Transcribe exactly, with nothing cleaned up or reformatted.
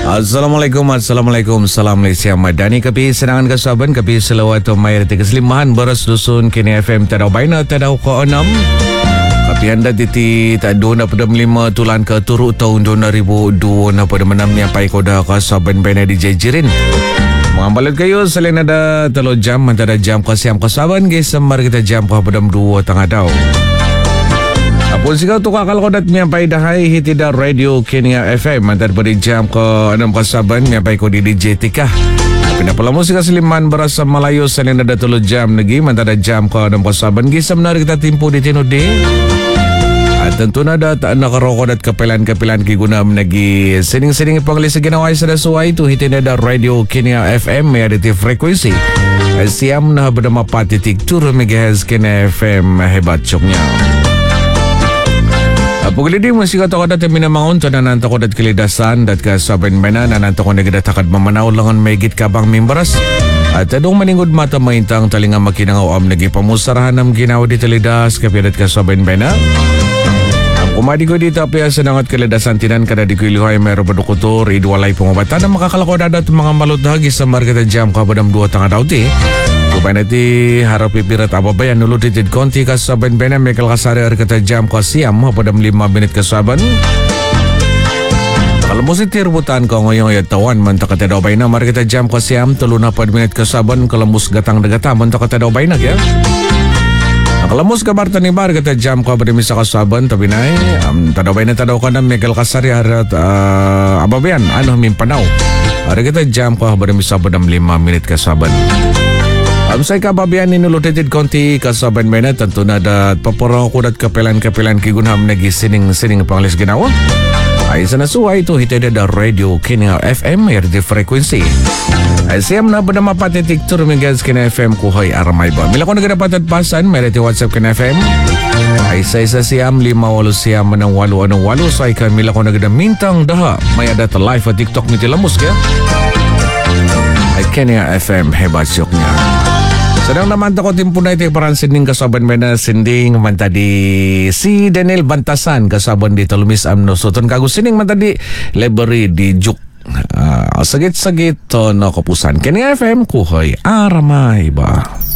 Assalamualaikum, Assalamualaikum. Salam Malaysia Madani. Kapi senangan kasaban, kapi selawat umay rati keslimahan beras dusun kini F M tadaw baina tadaw ko enam. Kapi anda titi tak dua pada lima tulan ke turut tahun dua ribu dua pada menam ni apa ikoda kasaban baina di jejirin. Mengambalat kayo selain ada telo jam antara jam kasiam kasaban guys semar kita jam ke pada dua tengah daw. Apun sikau tu kakal kodat miampai dahai hitida radio Kenya F M antar pada jam ke enam kasaban miampai ko di D J Tikah. Pindah pula musik Seliman berasa Melayu selain ada telu jam lagi antara jam ke enam kasaban gisa benar kita timpu di Tino D. Tentu nada tak nak rokodat kepelan-kepelan ki guna menagi sening-sening pangli seginawai sada suai tu hitida ada radio Kenya F M meaditi frekuensi. Siam nah bernama empat titik tujuh megahertz Kenya F M hebat coknya. Pagulidi musik atau kadat yang minamangon tanan nanto kadat kilidasan dat ka saben mena nanto ko nagdatakat mamanaw langan megit kabang mimbaras at adong maningod mata maintang talinga makinangaw am nagi pamusarahan ng ginawa di talidas kapiadat ka saben mena. Ang kumadi ko dito apya sa nangat kilidasan tinan kada di ko iluhay mayro badukutor idwalay pangobatan na makakalako dadat mga maludhagi sa marketa jam kabadam dua tanga dauti. Kupay nati harap pipirat ababayan nulutitid konti kasaban bena mekal kasari arkata jam kasiam pada lima minit kasaban. Kalau musit tirbutan ko ngoyong yatawan mantak kata daw bayna mari kita jam kasiam telu na pad minit kasaban kalau mus gatang dagata mantak kata daw bayna ya. Kalau mus kabar tani bar kata jam ko pada misa kasaban tapi nai um, tadaw bayna tadaw kana mekal kasari harat uh, ababayan ano mimpanaw. Hari kita jam ko pada misa pada lima minit kasaban. Am saya kababian ini lutitid konti kasaban mena tentu nada paporong kudat kepelan-kepelan kigunham nagi sining-sining panglis ginawa. Ay sana suai itu hitida da radio Kenya F M R di frekuensi. Ay siyam na bernama patitik tur megas Kenya F M kuhay aramay ba. Mila ko nagdapat pasan meriti WhatsApp Kenya F M. Ay sa isa siyam lima walu siyam manang walu anong walu sa ikan mila ko nagdamintang daha may ada live at TikTok niti lamus kaya. Ay Kenya F M hebat syoknya. Sedang naman tako timpo na ito parang sinding kasaban mena sinding mantadi si Daniel Bantasan kasaban di Talumis Amno Soton kagu sinding mantadi library di Juk uh, sagit-sagit to na kapusan Kenya F M kuhoy aramay ba.